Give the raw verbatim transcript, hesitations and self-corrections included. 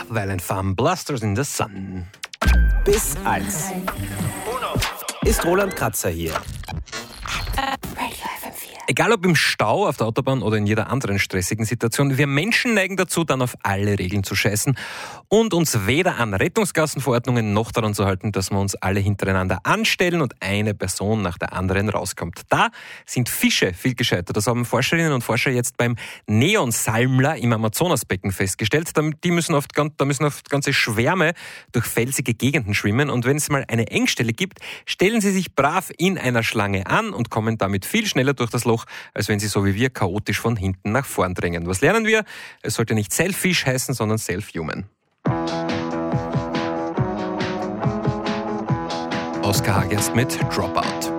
Violent Femmes, Blasters in the Sun. Bis eins. Ist Roland Kratzer hier. Egal ob im Stau, auf der Autobahn oder in jeder anderen stressigen Situation, wir Menschen neigen dazu, dann auf alle Regeln zu scheißen und uns weder an Rettungsgassenverordnungen noch daran zu halten, dass wir uns alle hintereinander anstellen und eine Person nach der anderen rauskommt. Da sind Fische viel gescheiter. Das haben Forscherinnen und Forscher jetzt beim Neonsalmler im Amazonasbecken festgestellt. Die müssen oft, da müssen oft ganze Schwärme durch felsige Gegenden schwimmen und wenn es mal eine Engstelle gibt, stellen sie sich brav in einer Schlange an und kommen damit viel schneller durch das Loch, als wenn sie so wie wir chaotisch von hinten nach vorn drängen. Was lernen wir? Es sollte nicht Selfish heißen, sondern Self-Human. Oskar Hag jetzt mit Dropout.